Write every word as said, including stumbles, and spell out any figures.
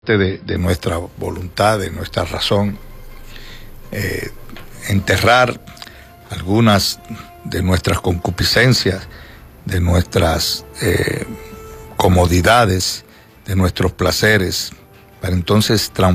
De, de nuestra voluntad, de nuestra razón, eh, enterrar algunas de nuestras concupiscencias, de nuestras eh, comodidades, de nuestros placeres, para entonces transformar